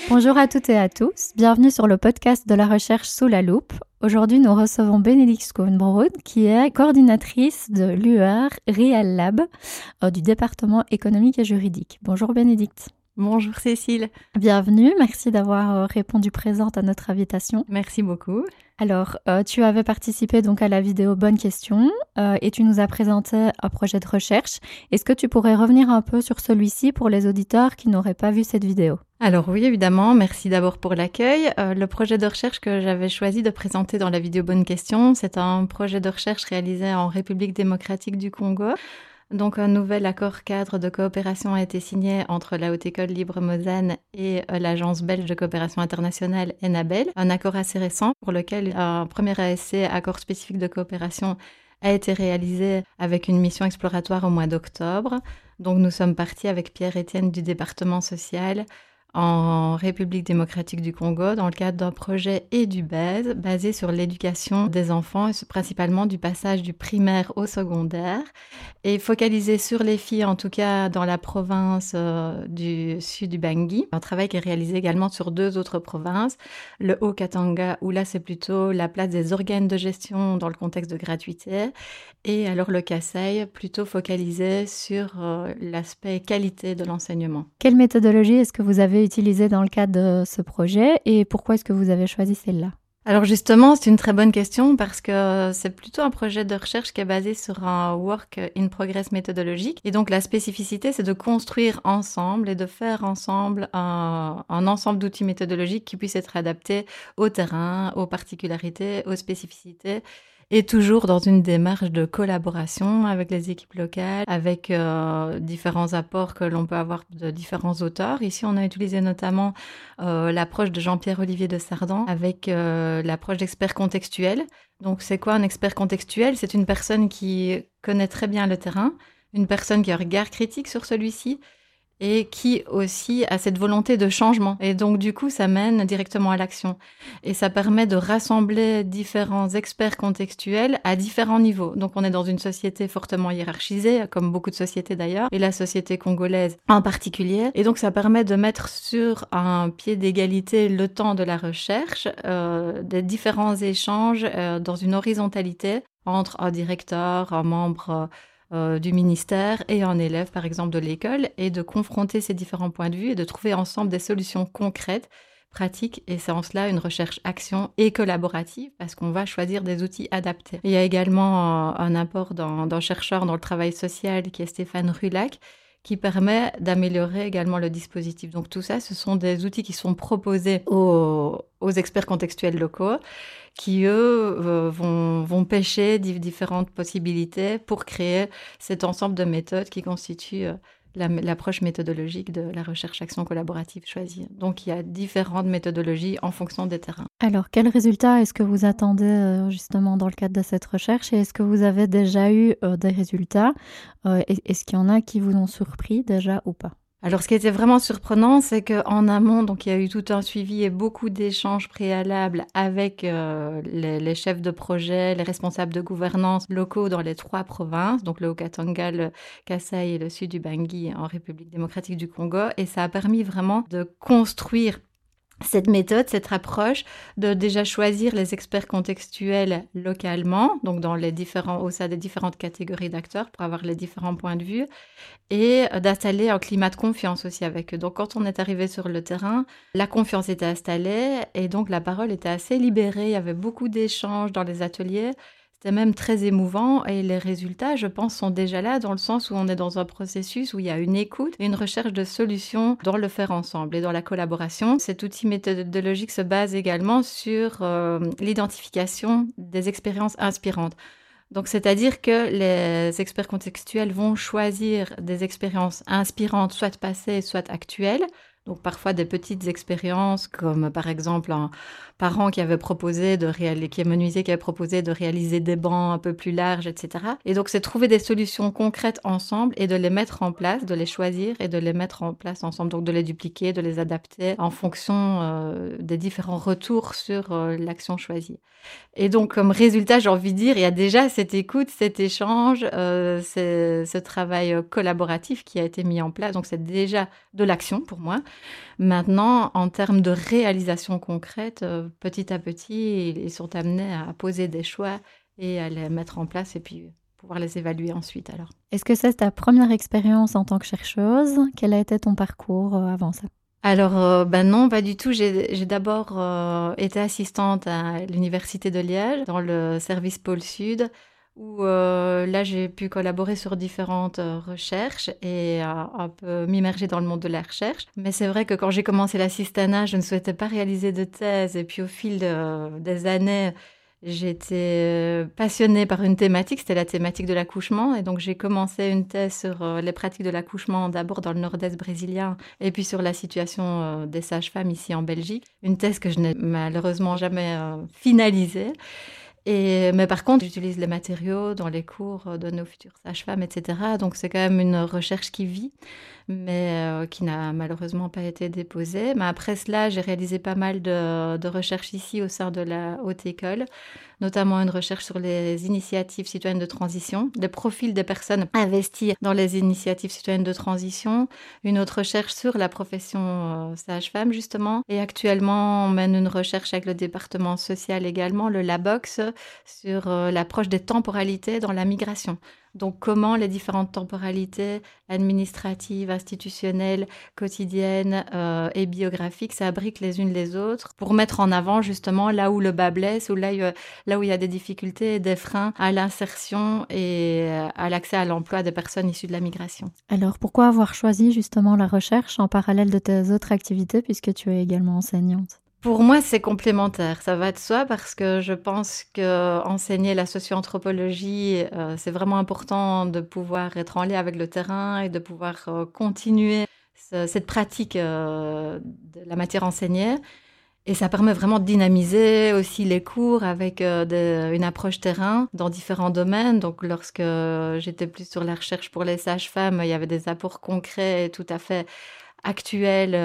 Bonjour à toutes et à tous, bienvenue sur le podcast de la recherche sous la loupe. Aujourd'hui, nous recevons Bénédicte Schoenbrod, qui est coordinatrice de l'UR Real Lab du département économique et juridique. Bonjour Bénédicte. Bonjour Cécile. Bienvenue, merci d'avoir répondu présente à notre invitation. Merci beaucoup. Alors, tu avais participé donc à la vidéo Bonne question et tu nous as présenté un projet de recherche. Est-ce que tu pourrais revenir un peu sur celui-ci pour les auditeurs qui n'auraient pas vu cette vidéo ? Alors oui, évidemment, merci d'abord pour l'accueil. Le projet de recherche que j'avais choisi de présenter dans la vidéo Bonne question, c'est un projet de recherche réalisé en République démocratique du Congo. Donc un nouvel accord cadre de coopération a été signé entre la Haute École Libre Lausanne et l'Agence belge de coopération internationale ENABEL, un accord assez récent pour lequel un premier ASC, accord spécifique de coopération, a été réalisé avec une mission exploratoire au mois d'octobre. Donc nous sommes partis avec Pierre-Étienne du département social en République démocratique du Congo dans le cadre d'un projet EduBase basé sur l'éducation des enfants et principalement du passage du primaire au secondaire et focalisé sur les filles, en tout cas dans la province du sud du Bangui. Un travail qui est réalisé également sur 2 autres provinces, le Haut-Katanga où là c'est plutôt la place des organes de gestion dans le contexte de gratuité et alors le Kasaï plutôt focalisé sur l'aspect qualité de l'enseignement. Quelle méthodologie est-ce que vous avez utilisée dans le cadre de ce projet et pourquoi est-ce que vous avez choisi celle-là ? Alors justement, c'est une très bonne question parce que c'est plutôt un projet de recherche qui est basé sur un work in progress méthodologique. Et donc la spécificité, c'est de construire ensemble et de faire ensemble un ensemble d'outils méthodologiques qui puissent être adaptés au terrain, aux particularités, aux spécificités. Et toujours dans une démarche de collaboration avec les équipes locales, avec différents apports que l'on peut avoir de différents auteurs. Ici, on a utilisé notamment l'approche de Jean-Pierre-Olivier de Sardan avec l'approche d'expert contextuel. Donc, c'est quoi un expert contextuel ? C'est une personne qui connaît très bien le terrain, une personne qui a un regard critique sur celui-ci, et qui aussi a cette volonté de changement. Et donc, du coup, ça mène directement à l'action. Et ça permet de rassembler différents experts contextuels à différents niveaux. Donc, on est dans une société fortement hiérarchisée, comme beaucoup de sociétés d'ailleurs, et la société congolaise en particulier. Et donc, ça permet de mettre sur un pied d'égalité le temps de la recherche, des différents échanges dans une horizontalité entre un directeur, un membre du ministère et un élève, par exemple, de l'école, et de confronter ces différents points de vue et de trouver ensemble des solutions concrètes, pratiques, et c'est en cela une recherche-action et collaborative, parce qu'on va choisir des outils adaptés. Il y a également un apport d'un chercheur dans le travail social, qui est Stéphane Rulac, qui permet d'améliorer également le dispositif. Donc tout ça, ce sont des outils qui sont proposés aux experts contextuels locaux, qui, eux, vont pêcher différentes possibilités pour créer cet ensemble de méthodes qui constituent l'approche méthodologique de la recherche-action collaborative choisie. Donc, il y a différentes méthodologies en fonction des terrains. Alors, quels résultats est-ce que vous attendez justement dans le cadre de cette recherche et est-ce que vous avez déjà eu des résultats ? Est-ce qu'il y en a qui vous ont surpris déjà ou pas ? Alors, ce qui était vraiment surprenant, c'est qu'en amont, donc, il y a eu tout un suivi et beaucoup d'échanges préalables avec les chefs de projet, les responsables de gouvernance locaux dans les 3 provinces, donc le Haut-Katanga, le Kasaï et le sud du Bangui en République démocratique du Congo. Et ça a permis vraiment de construire cette méthode, cette approche, de déjà choisir les experts contextuels localement, donc au sein des différentes catégories d'acteurs pour avoir les différents points de vue, et d'installer un climat de confiance aussi avec eux. Donc quand on est arrivé sur le terrain, la confiance était installée et donc la parole était assez libérée. Il y avait beaucoup d'échanges dans les ateliers. C'était même très émouvant et les résultats, je pense, sont déjà là dans le sens où on est dans un processus où il y a une écoute et une recherche de solutions dans le faire ensemble et dans la collaboration. Cet outil méthodologique se base également sur l'identification des expériences inspirantes. Donc, c'est-à-dire que les experts contextuels vont choisir des expériences inspirantes, soit passées, soit actuelles. Donc, parfois des petites expériences, comme par exemple un parent qui avait proposé qui est menuisier, qui avait proposé de réaliser des bancs un peu plus larges, etc. Et donc, c'est trouver des solutions concrètes ensemble et de les mettre en place, de les choisir et de les mettre en place ensemble. Donc, de les dupliquer, de les adapter en fonction des différents retours sur l'action choisie. Et donc, comme résultat, j'ai envie de dire, il y a déjà cette écoute, cet échange, ce travail collaboratif qui a été mis en place. Donc, c'est déjà de l'action pour moi. Maintenant, en termes de réalisation concrète, petit à petit, ils sont amenés à poser des choix et à les mettre en place et puis pouvoir les évaluer ensuite alors. Est-ce que c'est ta première expérience en tant que chercheuse? Quel a été ton parcours avant ça? Alors, non, pas du tout. J'ai d'abord été assistante à l'université de Liège, dans le service pôle sud, où là, j'ai pu collaborer sur différentes recherches et un peu m'immerger dans le monde de la recherche. Mais c'est vrai que quand j'ai commencé l'assistanat, je ne souhaitais pas réaliser de thèse. Et puis au fil des années, j'étais passionnée par une thématique, c'était la thématique de l'accouchement. Et donc, j'ai commencé une thèse sur les pratiques de l'accouchement, d'abord dans le nord-est brésilien, et puis sur la situation des sages-femmes ici en Belgique. Une thèse que je n'ai malheureusement jamais finalisée. Mais par contre, j'utilise les matériaux dans les cours de nos futures sages-femmes, etc. Donc, c'est quand même une recherche qui vit, mais qui n'a malheureusement pas été déposée. Mais après cela, j'ai réalisé pas mal de recherches ici au sein de la Haute École, notamment une recherche sur les initiatives citoyennes de transition, les profils des personnes investies dans les initiatives citoyennes de transition, une autre recherche sur la profession sage-femme, justement. Et actuellement, on mène une recherche avec le département social également, le LABOX, sur l'approche des temporalités dans la migration. Donc, comment les différentes temporalités administratives, institutionnelles, quotidiennes et biographiques s'abriquent les unes les autres pour mettre en avant justement là où le bas blesse ou là où il y a des difficultés et des freins à l'insertion et à l'accès à l'emploi des personnes issues de la migration. Alors, pourquoi avoir choisi justement la recherche en parallèle de tes autres activités puisque tu es également enseignante? Pour moi, c'est complémentaire, ça va de soi parce que je pense qu'enseigner la socio-anthropologie, c'est vraiment important de pouvoir être en lien avec le terrain et de pouvoir continuer cette pratique de la matière enseignée. Et ça permet vraiment de dynamiser aussi les cours avec une approche terrain dans différents domaines. Donc, lorsque j'étais plus sur la recherche pour les sages-femmes, il y avait des apports concrets et tout à fait actuel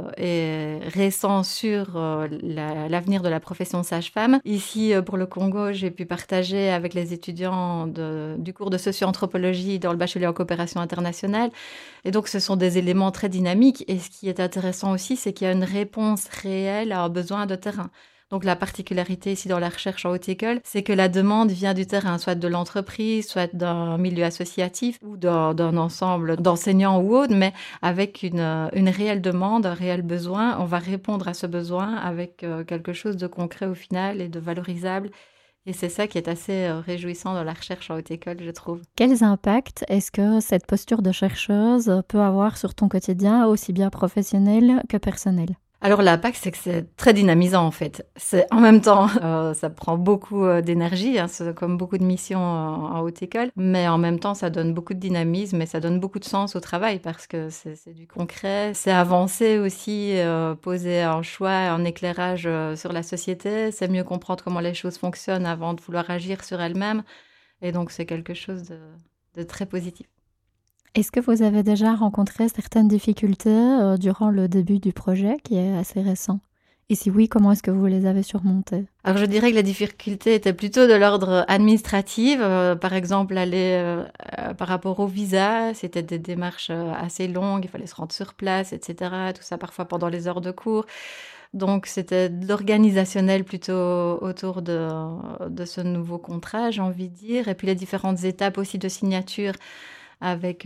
et récent sur l'avenir de la profession sage-femme. Ici, pour le Congo, j'ai pu partager avec les étudiants du cours de socio-anthropologie dans le bachelier en coopération internationale. Et donc, ce sont des éléments très dynamiques. Et ce qui est intéressant aussi, c'est qu'il y a une réponse réelle à un besoin de terrain. Donc, la particularité ici dans la recherche en haute école, c'est que la demande vient du terrain, soit de l'entreprise, soit d'un milieu associatif ou d'un ensemble d'enseignants ou autres, mais avec une réelle demande, un réel besoin. On va répondre à ce besoin avec quelque chose de concret au final et de valorisable. Et c'est ça qui est assez réjouissant dans la recherche en haute école, je trouve. Quels impacts est-ce que cette posture de chercheuse peut avoir sur ton quotidien, aussi bien professionnel que personnel ? Alors l'impact, c'est que c'est très dynamisant en fait. C'est en même temps, ça prend beaucoup d'énergie, hein, c'est comme beaucoup de missions en haute école, mais en même temps, ça donne beaucoup de dynamisme et ça donne beaucoup de sens au travail parce que c'est du concret, c'est avancer aussi, poser un choix, un éclairage sur la société, c'est mieux comprendre comment les choses fonctionnent avant de vouloir agir sur elles-mêmes, et donc c'est quelque chose de très positif. Est-ce que vous avez déjà rencontré certaines difficultés durant le début du projet qui est assez récent? Et si oui, comment est-ce que vous les avez surmontées? Alors je dirais que les difficultés étaient plutôt de l'ordre administratif. Par exemple, aller par rapport au visa, c'était des démarches assez longues, il fallait se rendre sur place, etc. Tout ça parfois pendant les heures de cours. Donc c'était de l'organisationnel plutôt autour de ce nouveau contrat, j'ai envie de dire. Et puis les différentes étapes aussi de signature avec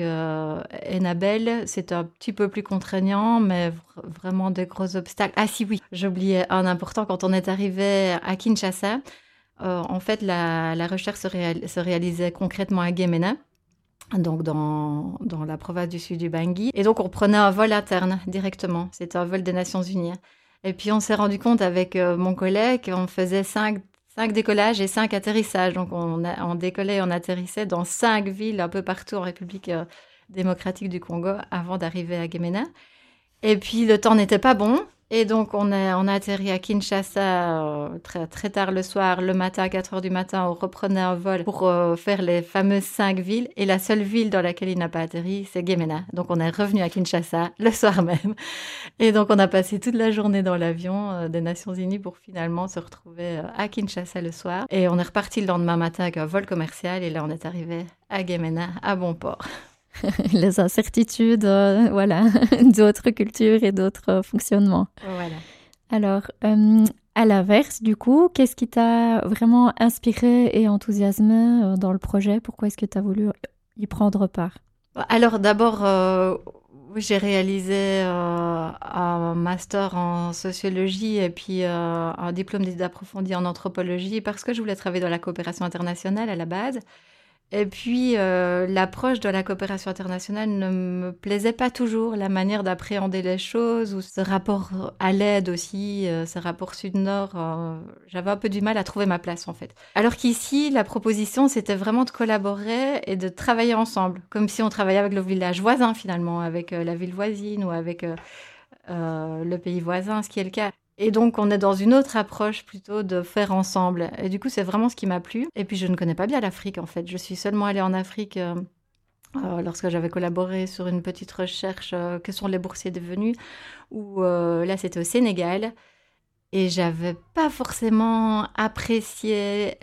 Enabel, c'est un petit peu plus contraignant, mais vraiment des gros obstacles. Ah si, oui, j'oubliais un important. Quand on est arrivé à Kinshasa, en fait, la recherche se réalisait concrètement à Gemena, donc dans la province du sud du Bangui. Et donc, on prenait un vol interne directement. C'était un vol des Nations Unies. Et puis, on s'est rendu compte avec mon collègue qu'on faisait 5 décollages et 5 atterrissages. Donc, on décollait et on atterrissait dans 5 villes un peu partout en République démocratique du Congo avant d'arriver à Gemena. Et puis, le temps n'était pas bon. Et donc, on a atterri à Kinshasa très, très tard le soir. Le matin, à 4 heures du matin, on reprenait un vol pour faire les fameuses 5 villes. Et la seule ville dans laquelle il n'a pas atterri, c'est Gemena. Donc, on est revenu à Kinshasa le soir même. Et donc, on a passé toute la journée dans l'avion des Nations Unies pour finalement se retrouver à Kinshasa le soir. Et on est reparti le lendemain matin avec un vol commercial. Et là, on est arrivé à Gemena, à bon port. les incertitudes, voilà, d'autres cultures et d'autres fonctionnements. Voilà. Alors, à l'inverse, du coup, qu'est-ce qui t'a vraiment inspiré et enthousiasmé dans le projet? Pourquoi est-ce que tu as voulu y prendre part? Alors d'abord, oui, j'ai réalisé un master en sociologie et puis un diplôme d'études approfondies en anthropologie parce que je voulais travailler dans la coopération internationale à la base. Et puis, l'approche de la coopération internationale ne me plaisait pas toujours, la manière d'appréhender les choses ou ce rapport à l'aide aussi, ce rapport sud-nord, j'avais un peu du mal à trouver ma place, en fait. Alors qu'ici, la proposition, c'était vraiment de collaborer et de travailler ensemble, comme si on travaillait avec le village voisin, finalement, avec la ville voisine ou avec le pays voisin, ce qui est le cas. Et donc, on est dans une autre approche plutôt de faire ensemble. Et du coup, c'est vraiment ce qui m'a plu. Et puis, je ne connais pas bien l'Afrique, en fait. Je suis seulement allée en Afrique lorsque j'avais collaboré sur une petite recherche que sont les boursiers devenus, où là, c'était au Sénégal. Et j'avais pas forcément apprécié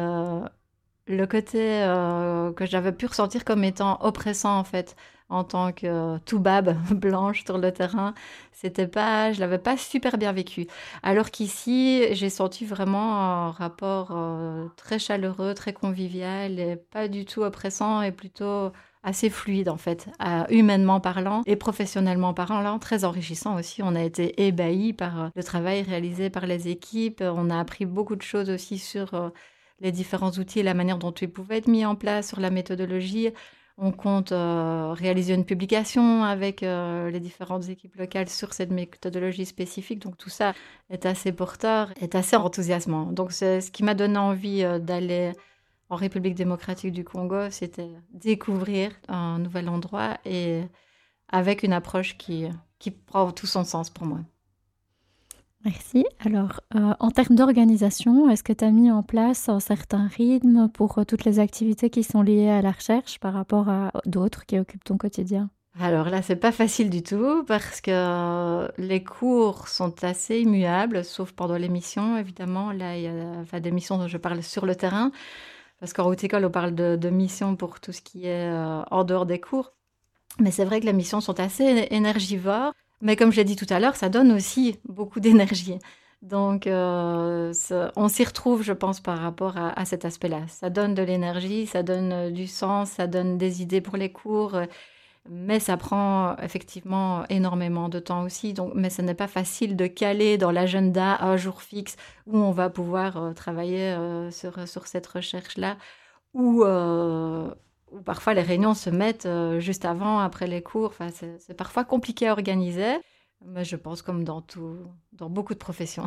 le côté que j'avais pu ressentir comme étant oppressant, en fait, en tant que toubab blanche sur le terrain. C'était pas, je l'avais pas super bien vécu. Alors qu'ici, j'ai senti vraiment un rapport très chaleureux, très convivial et pas du tout oppressant et plutôt assez fluide, en fait, humainement parlant et professionnellement parlant, très enrichissant aussi. On a été ébahis par le travail réalisé par les équipes. On a appris beaucoup de choses aussi sur les différents outils et la manière dont ils pouvaient être mis en place, sur la méthodologie. On compte réaliser une publication avec les différentes équipes locales sur cette méthodologie spécifique. Donc tout ça est assez porteur, est assez enthousiasmant. Donc c'est ce qui m'a donné envie d'aller en République démocratique du Congo, c'était découvrir un nouvel endroit et avec une approche qui prend tout son sens pour moi. Merci. Alors, en termes d'organisation, est-ce que tu as mis en place un certain rythme pour toutes les activités qui sont liées à la recherche par rapport à d'autres qui occupent ton quotidien? Alors là, c'est pas facile du tout parce que les cours sont assez immuables, sauf pendant les missions, évidemment. Là, il y a des missions dont je parle sur le terrain, parce qu'en haute école, on parle de missions pour tout ce qui est en dehors des cours. Mais c'est vrai que les missions sont assez énergivores. Mais comme je l'ai dit tout à l'heure, ça donne aussi beaucoup d'énergie. Donc, on s'y retrouve, je pense, par rapport à cet aspect-là. Ça donne de l'énergie, ça donne du sens, ça donne des idées pour les cours. Mais ça prend effectivement énormément de temps aussi. Donc, mais ce n'est pas facile de caler dans l'agenda un jour fixe où on va pouvoir travailler sur cette recherche-là. Ou parfois les réunions se mettent juste avant, après les cours. Enfin, c'est parfois compliqué à organiser, mais je pense comme dans beaucoup de professions.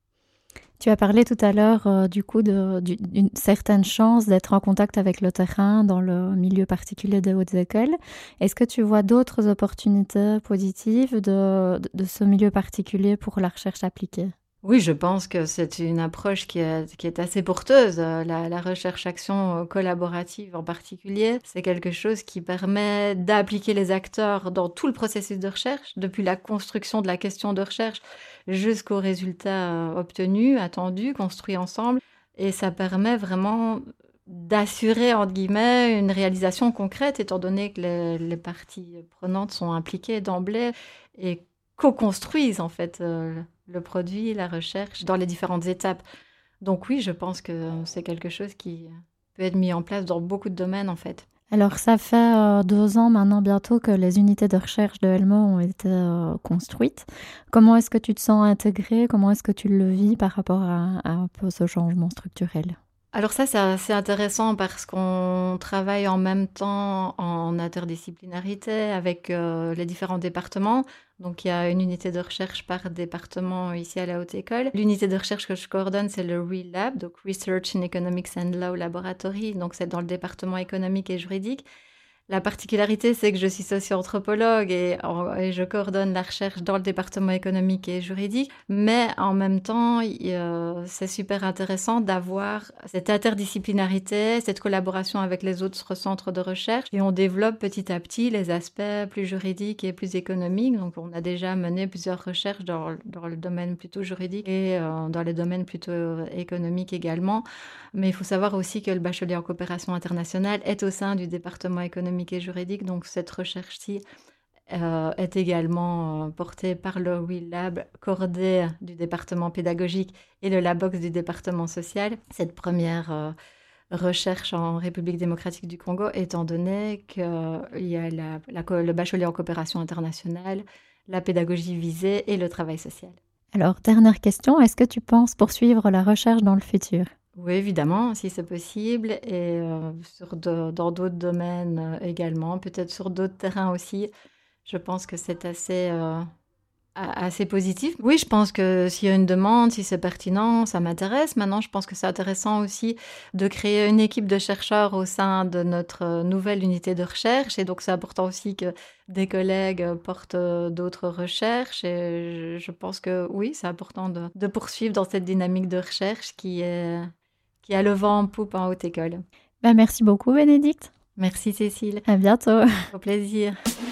Tu as parlé tout à l'heure du coup d'une certaine chance d'être en contact avec le terrain dans le milieu particulier des hautes écoles. Est-ce que tu vois d'autres opportunités positives de ce milieu particulier pour la recherche appliquée? Oui, je pense que c'est une approche qui est assez porteuse. La recherche-action collaborative en particulier, c'est quelque chose qui permet d'appliquer les acteurs dans tout le processus de recherche, depuis la construction de la question de recherche jusqu'aux résultats obtenus, attendus, construits ensemble. Et ça permet vraiment d'assurer, entre guillemets, une réalisation concrète, étant donné que les parties prenantes sont impliquées d'emblée et co-construisent en fait le produit, la recherche dans les différentes étapes. Donc oui, je pense que c'est quelque chose qui peut être mis en place dans beaucoup de domaines en fait. Alors, ça fait 2 ans maintenant bientôt que les unités de recherche de Helmo ont été construites. Comment est-ce que tu te sens intégrée? Comment est-ce que tu le vis par rapport à un peu ce changement structurel? Alors ça, c'est assez intéressant parce qu'on travaille en même temps en interdisciplinarité avec les différents départements. Donc il y a une unité de recherche par département ici à la Haute École. L'unité de recherche que je coordonne, c'est le RELAB, donc Research in Economics and Law Laboratory. Donc c'est dans le département économique et juridique. La particularité, c'est que je suis socio-anthropologue et je coordonne la recherche dans le département économique et juridique. Mais en même temps, c'est super intéressant d'avoir cette interdisciplinarité, cette collaboration avec les autres centres de recherche. Et on développe petit à petit les aspects plus juridiques et plus économiques. Donc, on a déjà mené plusieurs recherches dans le domaine plutôt juridique et dans les domaines plutôt économiques également. Mais il faut savoir aussi que le bachelier en coopération internationale est au sein du département économique économique et juridique. Donc cette recherche-ci est également portée par le WIL Lab, Cordé du département pédagogique et le Labox du département social. Cette première recherche en République démocratique du Congo, étant donné qu'il y a le bachelier en coopération internationale, la pédagogie visée et le travail social. Alors, dernière question, est-ce que tu penses poursuivre la recherche dans le futur? Oui, évidemment, si c'est possible, et dans d'autres domaines également, peut-être sur d'autres terrains aussi. Je pense que c'est assez positif. Oui, je pense que s'il y a une demande, si c'est pertinent, ça m'intéresse. Maintenant, je pense que c'est intéressant aussi de créer une équipe de chercheurs au sein de notre nouvelle unité de recherche. Et donc, c'est important aussi que des collègues portent d'autres recherches. Et je pense que oui, c'est important de poursuivre dans cette dynamique de recherche qui a le vent en poupe en haute école. Merci beaucoup, Bénédicte. Merci, Cécile. À bientôt. Au plaisir.